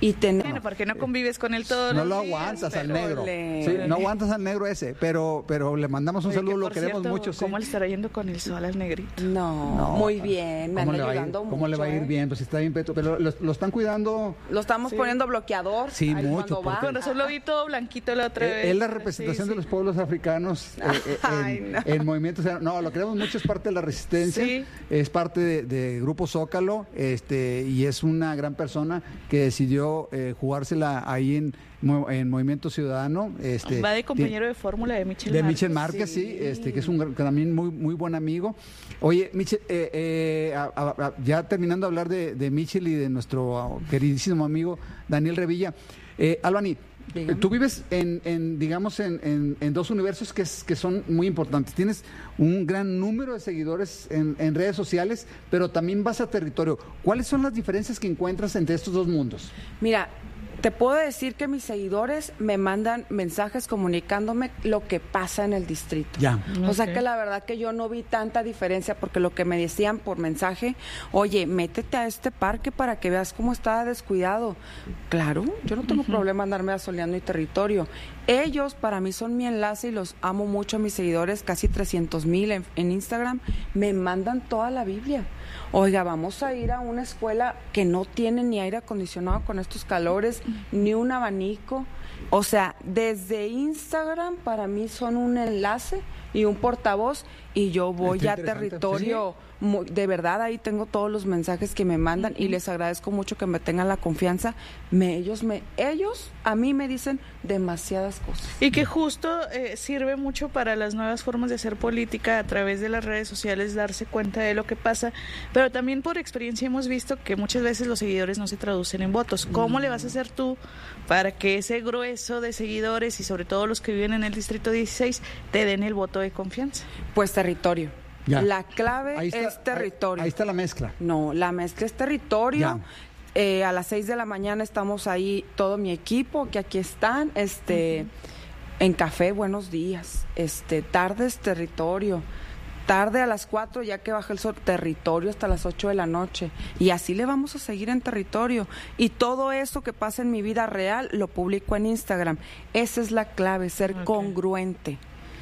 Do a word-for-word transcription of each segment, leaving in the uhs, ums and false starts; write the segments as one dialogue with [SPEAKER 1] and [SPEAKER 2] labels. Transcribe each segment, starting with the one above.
[SPEAKER 1] y tener...
[SPEAKER 2] Bueno, porque no convives con él todo.
[SPEAKER 3] No lo aguantas al negro.
[SPEAKER 1] Le...
[SPEAKER 3] Sí, no aguantas al negro ese, pero pero le mandamos un
[SPEAKER 2] Oye,
[SPEAKER 3] saludo,
[SPEAKER 2] que
[SPEAKER 3] lo
[SPEAKER 2] por
[SPEAKER 3] queremos
[SPEAKER 2] cierto,
[SPEAKER 3] mucho. Sí.
[SPEAKER 2] ¿Cómo le estará yendo con el sol al negrito?
[SPEAKER 1] No,
[SPEAKER 3] No,
[SPEAKER 1] muy bien, me
[SPEAKER 3] ¿Cómo
[SPEAKER 1] anda
[SPEAKER 3] le va a ir?
[SPEAKER 1] ayudando mucho.
[SPEAKER 3] ¿Cómo le va a ir
[SPEAKER 1] ¿eh?
[SPEAKER 3] bien? Pues está bien, Peto, pero lo, lo están cuidando.
[SPEAKER 1] Lo estamos
[SPEAKER 2] Sí.
[SPEAKER 1] poniendo bloqueador.
[SPEAKER 3] Sí,
[SPEAKER 1] ahí
[SPEAKER 3] mucho,
[SPEAKER 1] cuando va.
[SPEAKER 3] porque-
[SPEAKER 2] Con razón lo vi todo blanquito la otra
[SPEAKER 3] Eh,
[SPEAKER 2] vez.
[SPEAKER 3] es la representación
[SPEAKER 2] Sí,
[SPEAKER 3] de
[SPEAKER 2] sí.
[SPEAKER 3] los pueblos africanos eh, eh,
[SPEAKER 1] Ay,
[SPEAKER 3] en,
[SPEAKER 1] no.
[SPEAKER 3] en movimientos. No, lo queremos mucho, es parte de la resistencia,
[SPEAKER 2] Sí.
[SPEAKER 3] es parte de, de Grupo Zócalo, este, y es una gran persona que decidió eh, jugársela ahí en, en Movimiento Ciudadano. Este,
[SPEAKER 2] Va de compañero de fórmula de Michel
[SPEAKER 3] de
[SPEAKER 2] Márquez.
[SPEAKER 3] Michel Márquez, sí,
[SPEAKER 1] sí.
[SPEAKER 3] este, que es un gran- también muy muy buen amigo. Oye, Michel, eh, eh, a- a- a- ya terminando de hablar de, de Michel y de nuestro queridísimo amigo Daniel Revilla, eh, Albany,
[SPEAKER 1] Dígame.
[SPEAKER 3] tú vives en, en digamos, en, en- en dos universos que, es- que son muy importantes. Tienes un gran número de seguidores en, en redes sociales, pero también vas a territorio. ¿Cuáles son las diferencias que encuentras entre estos dos mundos?
[SPEAKER 1] Mira, te puedo decir que mis seguidores me mandan mensajes comunicándome lo que pasa en el distrito.
[SPEAKER 3] Ya.
[SPEAKER 1] O sea
[SPEAKER 2] Ok.
[SPEAKER 1] que la verdad que yo no vi tanta diferencia porque lo que me decían por mensaje, oye, métete a este parque para que veas cómo está descuidado. Claro, yo no tengo problema andarme asoleando mi territorio. Ellos para mí son mi enlace y los amo mucho a mis seguidores, casi trescientos mil en, en Instagram, me mandan toda la Biblia. Oiga, vamos a ir a una escuela que no tiene ni aire acondicionado con estos calores, ni un abanico. O sea, desde Instagram para mí son un enlace y un portavoz y yo voy
[SPEAKER 3] Está
[SPEAKER 1] a
[SPEAKER 3] interesante.
[SPEAKER 1] territorio. Muy- de verdad, ahí tengo todos los mensajes que me mandan y les agradezco mucho que me tengan la confianza. Me, ellos, me, ellos a mí me dicen demasiadas cosas.
[SPEAKER 2] Y que justo eh, sirve mucho para las nuevas formas de hacer política a través de las redes sociales, darse cuenta de lo que pasa, pero también por experiencia hemos visto que muchas veces los seguidores no se traducen en votos. ¿Cómo le vas a hacer tú para que ese grueso de seguidores y sobre todo los que viven en el Distrito dieciséis te den el voto de confianza?
[SPEAKER 1] Pues territorio.
[SPEAKER 3] Ya.
[SPEAKER 1] La clave
[SPEAKER 3] Ahí está-
[SPEAKER 1] es territorio.
[SPEAKER 3] Ahí, ahí está la mezcla.
[SPEAKER 1] No, la mezcla es territorio.
[SPEAKER 3] Ya.
[SPEAKER 1] Eh, a las seis de la mañana estamos ahí, todo mi equipo, que aquí están, este, en café, buenos días. Este, tardes, territorio. Tarde a las cuatro, ya que baja el sol, territorio hasta las ocho de la noche. Y así le vamos a seguir en territorio. Y todo eso que pasa en mi vida real lo publico en Instagram. Esa es la clave, ser
[SPEAKER 2] Ok.
[SPEAKER 1] congruente.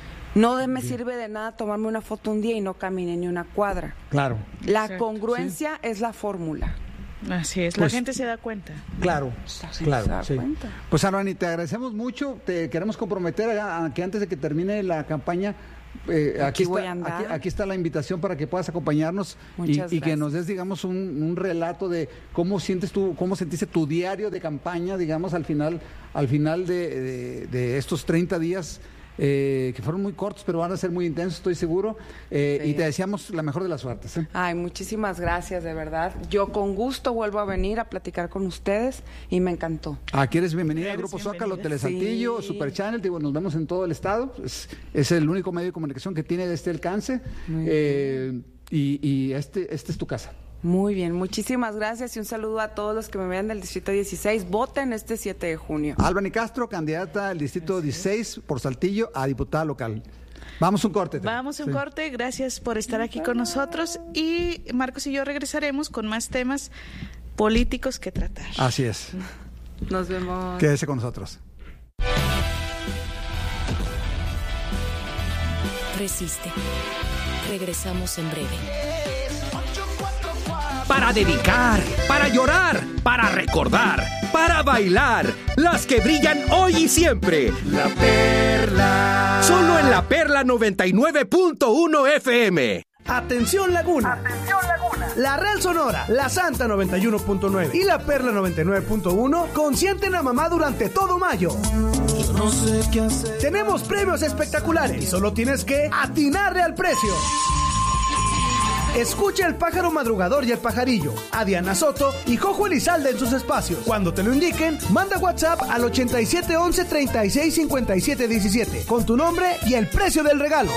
[SPEAKER 1] No de- me sirve de nada tomarme una foto un día y no caminé ni una cuadra.
[SPEAKER 3] Claro.
[SPEAKER 1] La
[SPEAKER 2] Exacto.
[SPEAKER 1] congruencia es la fórmula.
[SPEAKER 2] Así es,
[SPEAKER 3] Pues-
[SPEAKER 2] la gente se da cuenta.
[SPEAKER 3] Claro,
[SPEAKER 1] gente
[SPEAKER 3] claro,
[SPEAKER 1] se da
[SPEAKER 3] sí.
[SPEAKER 1] cuenta.
[SPEAKER 3] Pues Albany, te agradecemos mucho, te queremos comprometer a, a que antes de que termine la campaña, eh, aquí,
[SPEAKER 1] Aquí
[SPEAKER 3] está,
[SPEAKER 1] voy a andar.
[SPEAKER 3] aquí, aquí está la invitación para que puedas acompañarnos y,
[SPEAKER 1] Muchas
[SPEAKER 3] y que
[SPEAKER 1] gracias.
[SPEAKER 3] nos des, digamos, un, un relato de cómo sientes tú, cómo sentiste tu diario de campaña, digamos, al final, al final de, de- de estos treinta días. Eh, que fueron muy cortos, pero van a ser muy intensos, estoy seguro. Eh,
[SPEAKER 1] Sí.
[SPEAKER 3] Y te deseamos la mejor de las suertes. ¿eh?
[SPEAKER 1] Ay, muchísimas gracias, de verdad. Yo con gusto vuelvo a venir a platicar con ustedes y me encantó.
[SPEAKER 3] Aquí eres bienvenida al
[SPEAKER 2] Eres
[SPEAKER 3] Grupo
[SPEAKER 2] bienvenida.
[SPEAKER 3] Zócalo, Telesaltillo,
[SPEAKER 1] Sí.
[SPEAKER 3] Super Channel, digo, nos vemos en todo el estado. Es, es el único medio de comunicación que tiene de este alcance.
[SPEAKER 1] Muy
[SPEAKER 3] Eh, y y este, este es tu casa.
[SPEAKER 1] Muy bien, muchísimas gracias y un saludo a todos los que me vean del Distrito dieciséis. Voten este siete de junio.
[SPEAKER 3] Albany Castro, candidata al Distrito dieciséis por Saltillo a diputada local. Vamos un corte. Tere.
[SPEAKER 2] Vamos a un
[SPEAKER 3] Sí.
[SPEAKER 2] corte, gracias por estar aquí con nosotros y Marcos y yo regresaremos con más temas políticos que tratar.
[SPEAKER 3] Así es.
[SPEAKER 1] Nos vemos.
[SPEAKER 3] Quédese con nosotros.
[SPEAKER 4] Resiste. Regresamos en breve.
[SPEAKER 5] Para dedicar, para llorar, para recordar, para bailar, las que brillan hoy y siempre. La Perla. Solo en La Perla noventa y nueve punto uno F M.
[SPEAKER 6] Atención Laguna. Atención Laguna. La Real Sonora, La Santa noventa y uno punto nueve y La Perla noventa y nueve punto uno consienten a mamá durante todo mayo. Yo no sé qué hacer. Tenemos premios espectaculares y solo tienes que atinarle al precio. Escucha El Pájaro Madrugador y El Pajarillo, a Diana Soto y Jojo Elizalde en sus espacios. Cuando te lo indiquen, manda WhatsApp al ochenta y siete once treinta y seis cincuenta y siete diecisiete con tu nombre y el precio del regalo.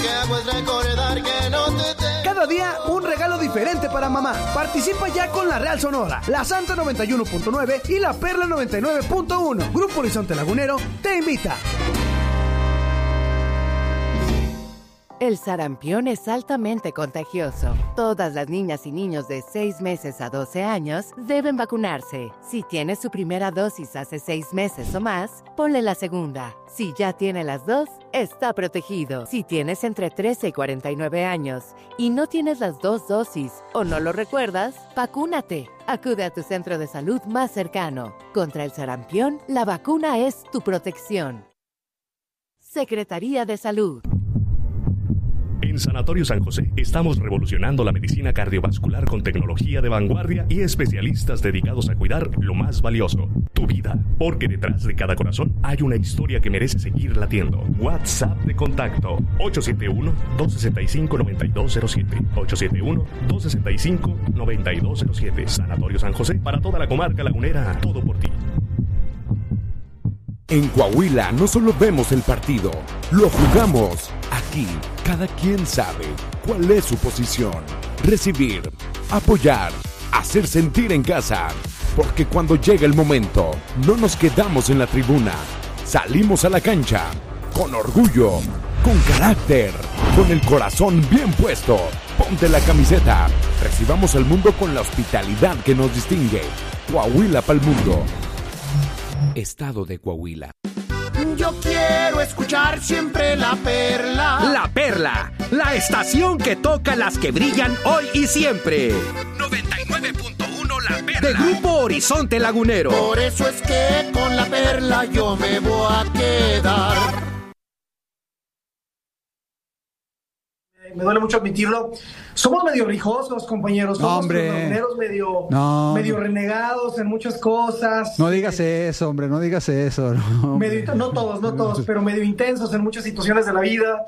[SPEAKER 6] Cada día un regalo diferente para mamá. Participa ya con la Real Sonora, La Santa noventa y uno punto nueve y La Perla noventa y nueve punto uno. Grupo Horizonte Lagunero te invita.
[SPEAKER 7] El sarampión es altamente contagioso. Todas las niñas y niños de seis meses a doce años deben vacunarse. Si tiene su primera dosis hace seis meses o más, ponle la segunda. Si ya tiene las dos, está protegido. Si tienes entre trece y cuarenta y nueve años y no tienes las dos dosis o no lo recuerdas, vacúnate. Acude a tu centro de salud más cercano. Contra el sarampión, la vacuna es tu protección. Secretaría de Salud.
[SPEAKER 8] En Sanatorio San José estamos revolucionando la medicina cardiovascular con tecnología de vanguardia y especialistas dedicados a cuidar lo más valioso, tu vida. Porque detrás de cada corazón hay una historia que merece seguir latiendo. WhatsApp de contacto ocho siete uno, dos seis cinco, nueve dos cero siete. ocho siete uno, dos seis cinco, nueve dos cero siete. Sanatorio San José, para toda la comarca lagunera, todo por ti.
[SPEAKER 9] En Coahuila no solo vemos el partido, lo jugamos. Aquí, cada quien sabe cuál es su posición. Recibir, apoyar, hacer sentir en casa. Porque cuando llega el momento, no nos quedamos en la tribuna. Salimos a la cancha, con orgullo, con carácter, con el corazón bien puesto. Ponte la camiseta. Recibamos al mundo con la hospitalidad que nos distingue. Coahuila pa'l mundo. Estado de Coahuila.
[SPEAKER 10] Yo quiero escuchar siempre La Perla.
[SPEAKER 5] La Perla, la estación que toca las que brillan hoy y siempre. noventa y nueve punto uno La Perla. De Grupo Horizonte Lagunero.
[SPEAKER 10] Por eso es que con La Perla yo me voy a quedar.
[SPEAKER 6] Me duele mucho admitirlo. Somos medio rijosos, compañeros. Somos
[SPEAKER 3] no, hombre.
[SPEAKER 6] laguneros medio,
[SPEAKER 3] no.
[SPEAKER 6] medio renegados en muchas cosas.
[SPEAKER 3] No digas eso, hombre, no digas eso. No,
[SPEAKER 6] medio, no todos, no todos, pero medio intensos en muchas situaciones de la vida.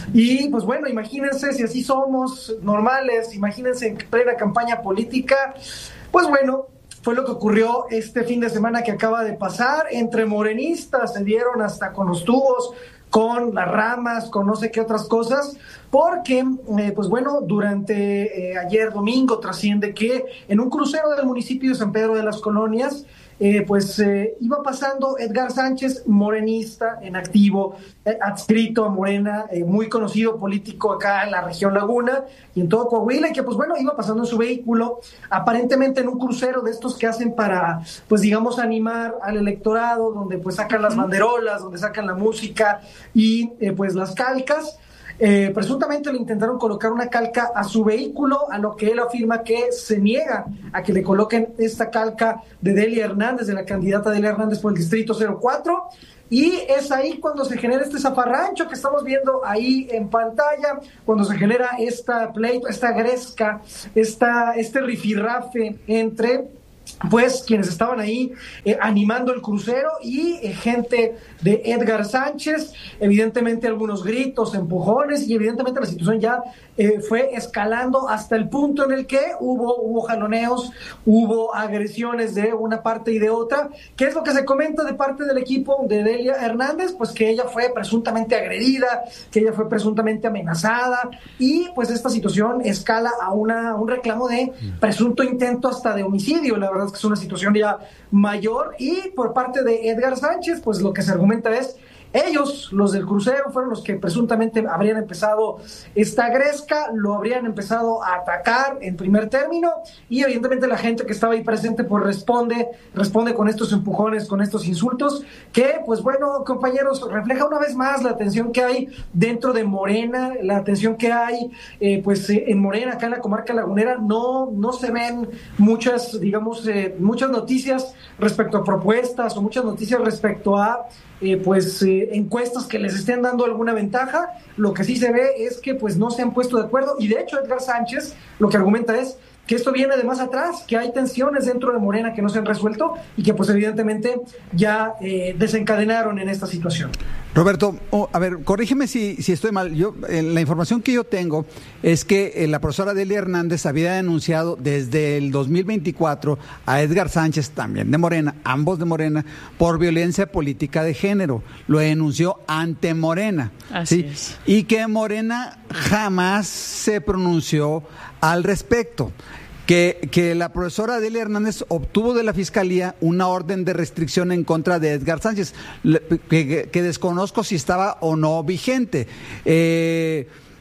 [SPEAKER 6] Y pues bueno, imagínense si así somos normales, imagínense en plena campaña política. Pues bueno, fue lo que ocurrió este fin de semana que acaba de pasar. Entre morenistas se dieron hasta con los tubos, con las ramas, con no sé qué otras cosas, porque, eh, pues bueno, durante eh, ayer domingo trasciende que en un crucero del municipio de San Pedro de las Colonias, eh, pues eh, iba pasando Edgar Sánchez, morenista en activo, eh, adscrito a Morena, eh, muy conocido político acá en la región Laguna y en todo Coahuila, y que pues bueno, iba pasando en su vehículo, aparentemente en un crucero de estos que hacen para, pues digamos, animar al electorado, donde pues sacan las banderolas, donde sacan la música y eh, pues las calcas. Eh, presuntamente le intentaron colocar una calca a su vehículo, a lo que él afirma que se niega a que le coloquen esta calca de Delia Hernández, de la candidata Delia Hernández por el distrito cero cuatro, y es ahí cuando se genera este zafarrancho que estamos viendo ahí en pantalla, cuando se genera esta pleito, esta gresca, esta, este rifirrafe entre pues quienes estaban ahí eh, animando el crucero y eh, gente de Edgar Sánchez, evidentemente algunos gritos, empujones, y evidentemente la situación ya eh, fue escalando hasta el punto en el que hubo, hubo jaloneos, hubo agresiones de una parte y de otra. ¿Qué es lo que se comenta de parte del equipo de Delia Hernández? Pues que ella fue presuntamente agredida, que ella fue presuntamente amenazada, y pues esta situación escala a una, un reclamo de presunto intento hasta de homicidio. La verdad es que es una situación ya mayor, y por parte de Edgar Sánchez, pues lo que se argumenta es ellos, los del crucero, fueron los que presuntamente habrían empezado esta gresca, lo habrían empezado a atacar en primer término, y evidentemente la gente que estaba ahí presente pues responde, responde con estos empujones, con estos insultos, que pues bueno, compañeros, refleja una vez más la tensión que hay dentro de Morena, la tensión que hay eh, pues eh, en Morena, acá en la comarca lagunera. No, no se ven muchas, digamos, eh, muchas noticias respecto a propuestas o muchas noticias respecto a Eh, pues eh, encuestas que les estén dando alguna ventaja. Lo que sí se ve es que pues no se han puesto de acuerdo, y de hecho Edgar Sánchez lo que argumenta es que esto viene de más atrás, que hay tensiones dentro de Morena que no se han resuelto y que pues evidentemente ya eh, desencadenaron en esta situación.
[SPEAKER 3] Roberto, oh, a ver, corrígeme si, si estoy mal. Yo, eh, la información que yo tengo es que eh, la profesora Delia Hernández había denunciado desde el dos mil veinticuatro a Edgar Sánchez, también de Morena, ambos de Morena, por violencia política de género. Lo denunció ante Morena.
[SPEAKER 2] Así
[SPEAKER 3] ¿sí?
[SPEAKER 2] es.
[SPEAKER 3] Y que Morena jamás se pronunció al respecto. Que, que la profesora Delia Hernández obtuvo de la Fiscalía una orden de restricción en contra de Edgar Sánchez, que, que, que desconozco si estaba o no vigente. Eh,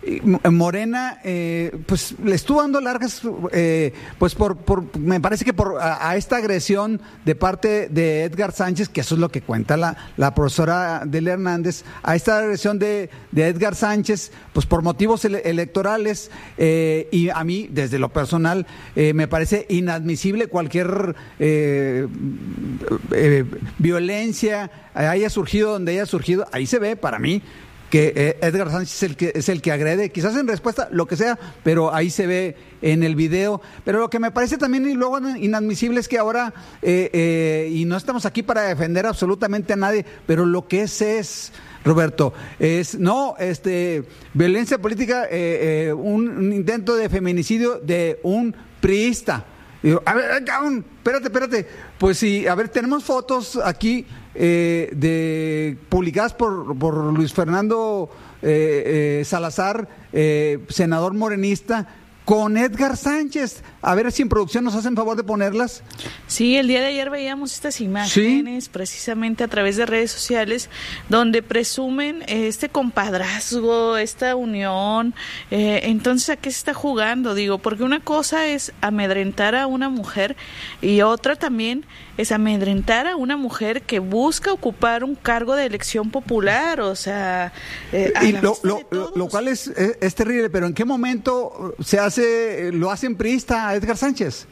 [SPEAKER 3] Morena, eh, pues le estuvo dando largas, eh, pues por, por, me parece que por a, a esta agresión de parte de Edgar Sánchez, que eso es lo que cuenta la, la profesora Delia Hernández, a esta agresión de, de Edgar Sánchez, pues por motivos ele- electorales, eh, y a mí, desde lo personal, eh, me parece inadmisible cualquier eh, eh, violencia haya surgido donde haya surgido. Ahí se ve, para mí, que eh, Edgar Sánchez es el que es el que agrede, quizás en respuesta, lo que sea, pero ahí se ve en el video. Pero lo que me parece también y luego inadmisible es que ahora, eh, eh, y no estamos aquí para defender absolutamente a nadie, pero lo que es es, Roberto, es, no, este, violencia política, eh, eh, un, un intento de feminicidio de un priista. Y yo, a ver, cabrón, espérate, espérate, pues sí, a ver, tenemos fotos aquí, Eh, de publicadas por, por Luis Fernando eh, eh, Salazar, eh, senador morenista, con Edgar Sánchez. A ver si en producción nos hacen favor de ponerlas.
[SPEAKER 2] Sí, el día de ayer veíamos estas imágenes, ¿sí?, precisamente a través de redes sociales, donde presumen eh, este compadrazgo, esta unión. Eh, entonces, ¿a qué se está jugando? Digo, porque una cosa es amedrentar a una mujer y otra también es amedrentar a una mujer que busca ocupar un cargo de elección popular, o sea... Eh,
[SPEAKER 3] y lo, lo, lo, lo cual es, es, es terrible, pero ¿en qué momento se hace, lo hacen priista a Edgar Sánchez?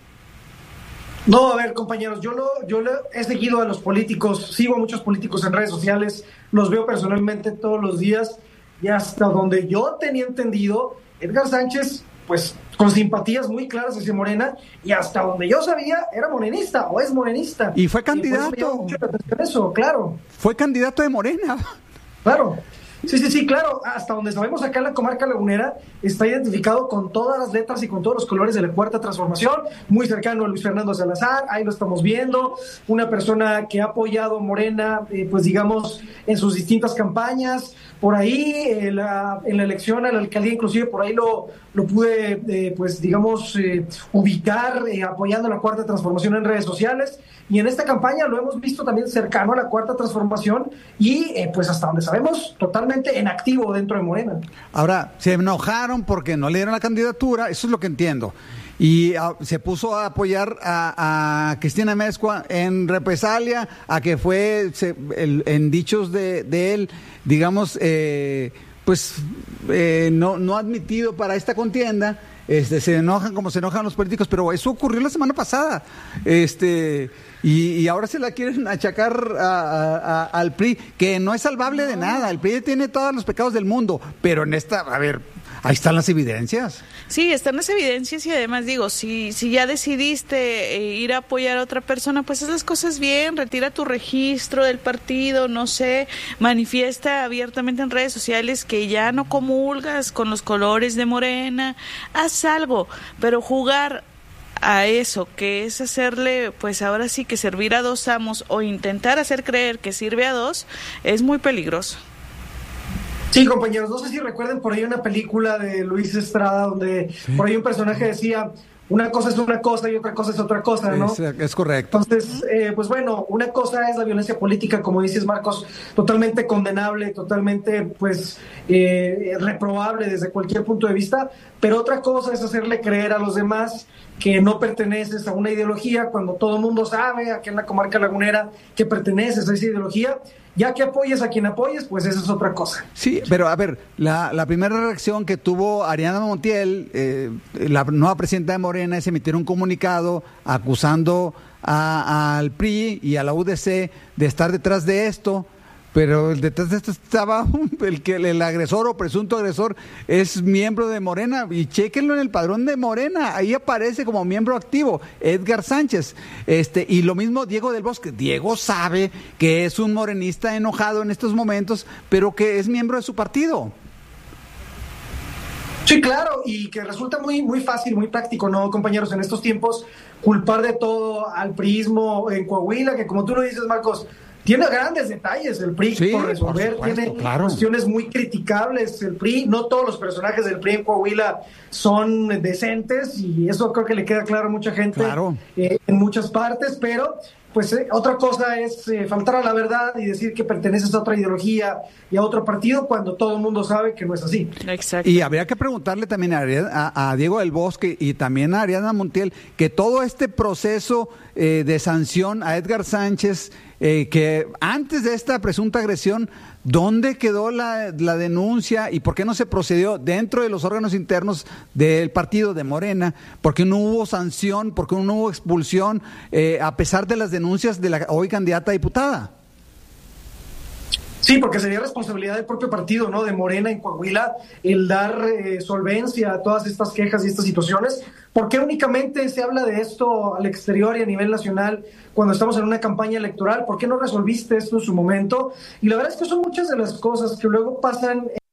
[SPEAKER 11] No, a ver, compañeros, yo lo, yo lo he seguido a los políticos, sigo a muchos políticos en redes sociales, los veo personalmente todos los días, y hasta donde yo tenía entendido, Edgar Sánchez, pues, con simpatías muy claras hacia Morena, y hasta donde yo sabía, era morenista, o es morenista.
[SPEAKER 3] Y fue candidato.
[SPEAKER 11] Y por eso me llamó mucho la atención eso, claro.
[SPEAKER 3] Fue candidato de Morena.
[SPEAKER 11] Claro. Sí, sí, sí, claro, hasta donde sabemos acá en la comarca lagunera está identificado con todas las letras y con todos los colores de la Cuarta Transformación, muy cercano a Luis Fernando Salazar, ahí lo estamos viendo, una persona que ha apoyado a Morena, eh, pues digamos, en sus distintas campañas, por ahí eh, la, en la elección a la alcaldía inclusive por ahí lo, lo pude, eh, pues digamos, eh, ubicar eh, apoyando la Cuarta Transformación en redes sociales, y en esta campaña lo hemos visto también cercano a la Cuarta Transformación y eh, pues hasta donde sabemos totalmente en activo dentro de Morena.
[SPEAKER 3] Ahora, se enojaron porque no le dieron la candidatura, eso es lo que entiendo, y a, se puso a apoyar a, a Cristina Mezcua en represalia a que fue, se, el, en dichos de, de él, digamos, eh, pues eh, no, no admitido para esta contienda. Este, se enojan como se enojan los políticos, pero eso ocurrió la semana pasada, este, y, y ahora se la quieren achacar a, a, a, al P R I, que no es salvable de nada. El P R I tiene todos los pecados del mundo, pero en esta, a ver, ahí están las evidencias.
[SPEAKER 2] Sí, están las evidencias, y además digo, si si ya decidiste eh, ir a apoyar a otra persona, pues haz las cosas bien, retira tu registro del partido, no sé, manifiesta abiertamente en redes sociales que ya no comulgas con los colores de Morena, haz algo, pero jugar a eso, que es hacerle, pues ahora sí que servir a dos amos o intentar hacer creer que sirve a dos, es muy peligroso.
[SPEAKER 11] Sí, compañeros, no sé si recuerden por ahí una película de Luis Estrada donde sí, por ahí un personaje decía, una cosa es una cosa y otra cosa es otra cosa, ¿no?
[SPEAKER 3] Es, es correcto.
[SPEAKER 11] Entonces, eh, pues bueno, una cosa es la violencia política, como dices, Marcos, totalmente condenable, totalmente, pues, eh, reprobable desde cualquier punto de vista, pero otra cosa es hacerle creer a los demás que no perteneces a una ideología cuando todo el mundo sabe aquí en la comarca lagunera que perteneces a esa ideología. Ya que apoyes a quien apoyes, pues eso es otra cosa.
[SPEAKER 3] Sí, pero a ver, la, la primera reacción que tuvo Ariana Montiel, eh, la nueva presidenta de Morena, es emitir un comunicado acusando a, al P R I y a la U D C de estar detrás de esto, pero detrás de esto estaba el que el agresor o presunto agresor es miembro de Morena, y chéquenlo en el padrón de Morena, ahí aparece como miembro activo Edgar Sánchez, este y lo mismo Diego del Bosque. Diego sabe que es un morenista enojado en estos momentos, pero que es miembro de su partido.
[SPEAKER 11] Sí, claro, y que resulta muy muy fácil, muy práctico, ¿no, compañeros? En estos tiempos, culpar de todo al priismo en Coahuila, que como tú lo dices, Marcos, tiene grandes detalles el P R I, sí, por resolver, por supuesto, tiene claro, cuestiones muy criticables el P R I, no todos los personajes del P R I en Coahuila son decentes, y eso creo que le queda claro a mucha gente,
[SPEAKER 3] claro.
[SPEAKER 11] eh, en muchas partes, pero pues eh, otra cosa es eh, faltar a la verdad y decir que perteneces a otra ideología y a otro partido cuando todo el mundo sabe que no es así.
[SPEAKER 2] Exacto.
[SPEAKER 3] Y habría que preguntarle también a, a, a Diego del Bosque y también a Ariadna Montiel que todo este proceso eh, de sanción a Edgar Sánchez, eh, que antes de esta presunta agresión, ¿dónde quedó la, la denuncia y por qué no se procedió dentro de los órganos internos del partido de Morena? ¿Por qué no hubo sanción? ¿Por qué no hubo expulsión eh, a pesar de las denuncias de la hoy candidata a diputada?
[SPEAKER 11] Sí, porque sería responsabilidad del propio partido, ¿no? De Morena en Coahuila el dar eh, solvencia a todas estas quejas y estas situaciones. ¿Por qué únicamente se habla de esto al exterior y a nivel nacional cuando estamos en una campaña electoral? ¿Por qué no resolviste esto en su momento? Y la verdad es que son muchas de las cosas que luego pasan